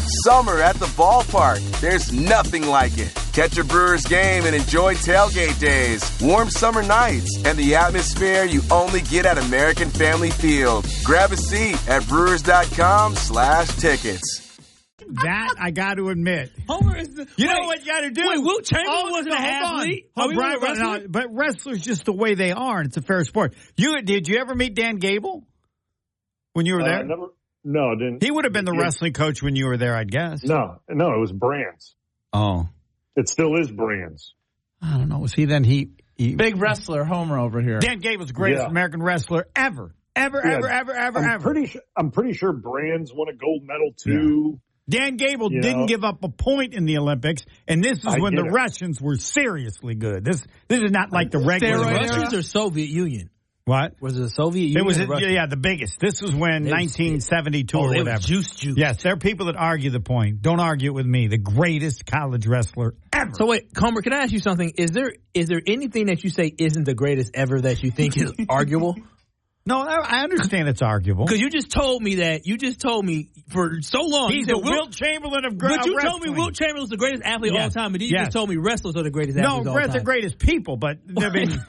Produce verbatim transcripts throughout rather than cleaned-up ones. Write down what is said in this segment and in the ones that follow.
Summer at the ballpark. There's nothing like it. Catch a Brewers game and enjoy tailgate days, warm summer nights, and the atmosphere you only get at American Family Field. Grab a seat at brewers.com slash tickets. That I got to admit. Homer is the, you wait, know what you got to do? Wait, Wilt Chamberlain oh, wasn't no, an athlete? Oh, Oh, Brian, wrestler? no, but wrestlers just the way they are, and it's a fair sport. You did you ever meet Dan Gable when you were there? Uh, never, no, didn't. He would have been the wrestling coach when you were there, I'd guess. No, no, it was Brands. Oh, it still is Brands. I don't know. Was he then? He, he big wrestler Homer over here. Dan Gable's the greatest Yeah. American wrestler ever, ever, Yeah, ever, ever, ever, I'm ever. Pretty sure, I'm pretty sure Brands won a gold medal too. Yeah. Dan Gable You didn't know? give up a point in the Olympics, and this is I when get the it. Russians were seriously good. This this is not like the regular Steroid Russians. Russians or Soviet Union? What? Was it the Soviet Union? It was, or Russia? yeah, the biggest. This was when They was- nineteen seventy-two Oh, or they whatever. was juice juice. Yes, there are people that argue the point. Don't argue it with me. The greatest college wrestler ever. So wait, Homer, can I ask you something? Is there is there anything that you say isn't the greatest ever that you think is arguable? No, I I understand it's arguable. Because you just told me that. You just told me for so long. He's you the said, Wilt Chamberlain of gra- But you wrestling. told me Wilt Chamberlain's the greatest athlete of Yes. all time, but you Yes. just told me wrestlers are the greatest No, athletes of all Brett's the time. greatest people, but I mean,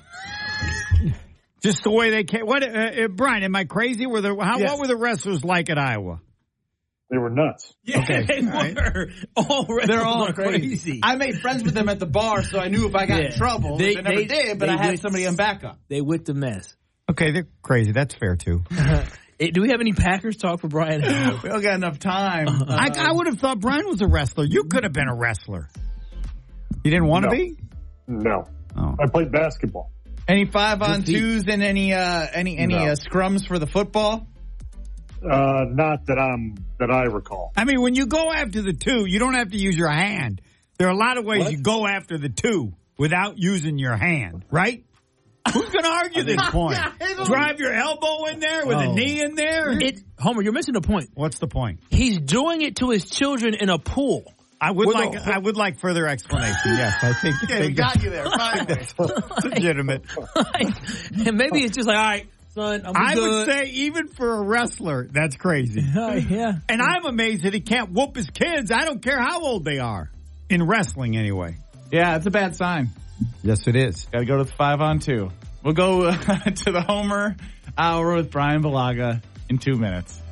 just the way they came. What, uh, uh, Brian? Am I crazy? Were the how? Yes. What were the wrestlers like at Iowa? They were nuts. Yeah, Okay. they were. All wrestlers They're all are crazy. crazy. I made friends with them at the bar, so I knew if I got Yeah. in trouble, They- they, never they- did, but they I had did- somebody on backup. They whipped the mess. Okay, they're crazy. That's fair too. Hey, do we have any Packers talk for Brian? We don't got enough time. Uh, I, I would have thought Brian was a wrestler. You could have been a wrestler. You didn't want to No. be? No, Oh. I played basketball. any five on Good feet. twos and any uh, any any No. uh, scrums for the football? Uh, not that I'm that I recall. I mean, when you go after the two, you don't have to use your hand. There are a lot of ways What? you go after the two without using your hand, right? Who's going to argue this point? Drive your elbow in there with a Oh. knee in there? It, Homer, you're missing the point. What's the point? He's doing it to his children in a pool. I would With like a- I would like further explanation. Yes, I think, I Yeah, think we got you there. Finally. that's legitimate. And maybe it's just like, all right, son, I'm I good. would say even for a wrestler, that's crazy. yeah. And I'm amazed that he can't whoop his kids. I don't care how old they are. In wrestling, anyway. Yeah, it's a bad sign. Yes, it is. Got to go to the five on two. We'll go uh, to the Homer hour with Brian Balaga in two minutes.